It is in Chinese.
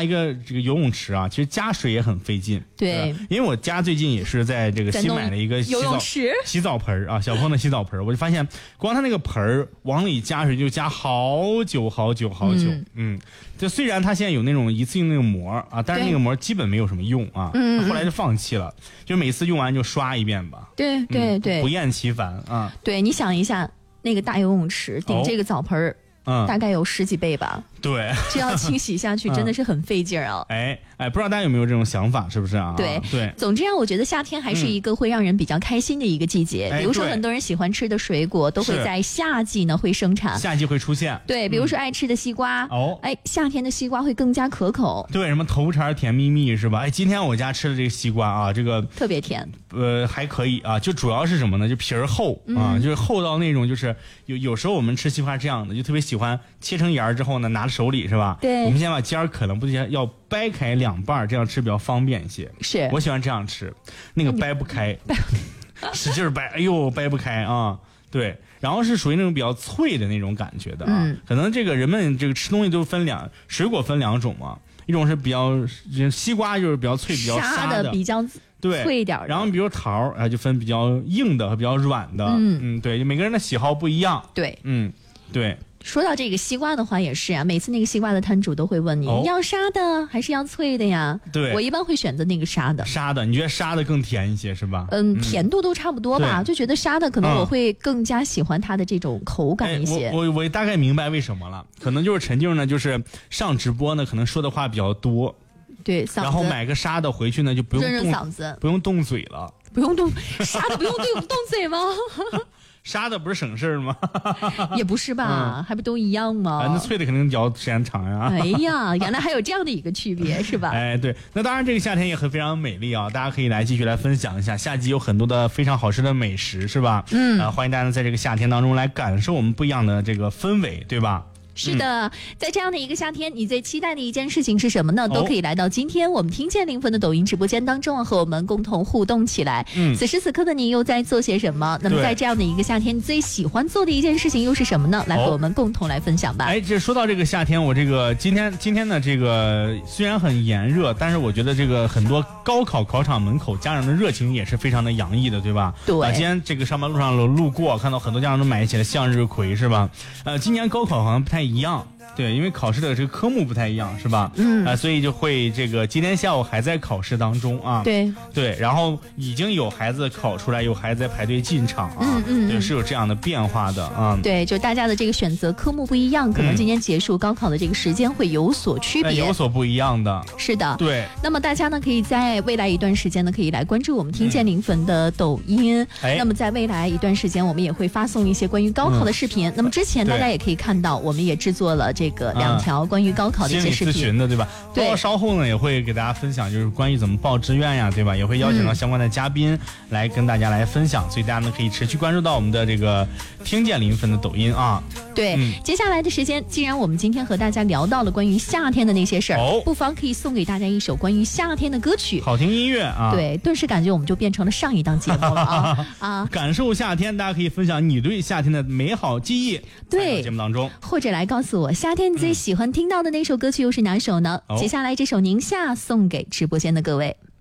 一个这个游泳池啊，其实加水也很费劲。 对， 因为我家最近也是在这个新买了一个游泳池洗澡盆啊，小朋友的洗澡盆，我就发现光它那个盆往里加水就加好久。就虽然它现在有那种一次性那个膜啊，但是那个膜基本没有什么用啊，后来就放弃了，就每次用完就刷一遍吧。 对， 不厌其烦啊。 对，你想一下，那个大游泳池顶这个澡盆大概有10几倍吧。 对， 这样清洗下去真的是很费劲啊。 不知道大家有没有这种想法，是不是啊？ 对。总之我觉得夏天还是一个会让人比较开心的一个季节。比如说很多人喜欢吃的水果都会在夏季呢会生产， 夏季会出现。 对，比如说爱吃的西瓜，夏天的西瓜会更加可口。 对，什么头茬甜蜜蜜是吧？今天我家吃的这个西瓜啊，这个特别甜。 还可以啊，就主要是什么呢？就皮儿厚啊，就是厚到那种就是有时候我们吃西瓜这样的，就特别喜欢切成沿之后呢，拿在手里是吧？ 对， 我们先把尖儿可能不要掰开2半，这样吃比较方便一些。 是， 我喜欢这样吃，那个掰不开，使劲掰，哎呦，掰不开啊！对，然后是属于那种比较脆的那种感觉的啊。可能这个人们这个吃东西都分水果分2种嘛，一种是比较西瓜就是比较脆比较沙的， 比较脆一点的。 然后比如桃就分比较硬的和比较软的。对，就每个人的喜好不一样。 对， 对。 说到这个西瓜的话也是啊，每次那个西瓜的摊主都会问你，要沙的还是要脆的呀？ 对， 我一般会选择那个沙的。 沙的，你觉得沙的更甜一些是吧？ 甜度都差不多吧，就觉得沙的可能我会更加喜欢它的这种口感一些。 我大概明白为什么了，可能就是陈静呢，就是上直播呢，可能说的话比较多， 对， 然后买个沙的回去呢，就不用润嗓子， 不用动嘴了， 不用动沙的不用动嘴吗？ 沙的不是省事儿吗？ 也不是吧，还不都一样吗？ 那脆的肯定嚼时间长呀。 哎呀，原来还有这样的一个区别，是吧？ 对，那当然这个夏天也非常美丽啊，大家可以继续来分享一下，夏季有很多的非常好吃的美食，是吧？欢迎大家在这个夏天当中来感受我们不一样的这个氛围，对吧？ 是的，在这样的一个夏天，你最期待的一件事情是什么呢？都可以来到今天我们听见灵魂的抖音直播间当中和我们共同互动起来。此时此刻的你又在做些什么？那么在这样的一个夏天，你最喜欢做的一件事情又是什么呢？来和我们共同来分享吧。 这说到这个夏天，我这个今天的这个虽然很炎热，但是我觉得这个很多高考考场门口家长的热情也是非常的洋溢的，对吧？ 对。 今天这个上班路上路过，看到很多家长都买起了向日葵，是吧？今年高考好像不太一样。对，因为考试的这个科目不太一样，是吧？所以就会这个今天下午还在考试当中啊。对，然后已经有孩子考出来，有孩子在排队进场啊。对，是有这样的变化的啊。 对，就大家的这个选择科目不一样，可能今天结束高考的这个时间会有所区别， 有所不一样的。 是的， 对。 那么大家呢，可以在未来一段时间呢，可以来关注我们听见灵魂的抖音。那么在未来一段时间，我们也会发送一些关于高考的视频。那么之前大家也可以看到，我们也制作了这个2条关于高考的一些视频， 心理咨询的，对吧？对。稍后呢，也会给大家分享，就是关于怎么报志愿呀，对吧？也会邀请到相关的嘉宾来跟大家来分享，所以大家呢可以持续关注到我们的这个听见灵魂的抖音啊。 对，接下来的时间，既然我们今天和大家聊到了关于夏天的那些事儿，不妨可以送给大家一首关于夏天的歌曲， 好听音乐啊。 对，顿时感觉我们就变成了上一档节目了啊！ 感受夏天，大家可以分享你对夏天的美好记忆， 对， 节目当中， 或者来告诉我夏天你最喜欢听到的那首歌曲又是哪首呢？接下来这首《宁夏》送给直播间的各位。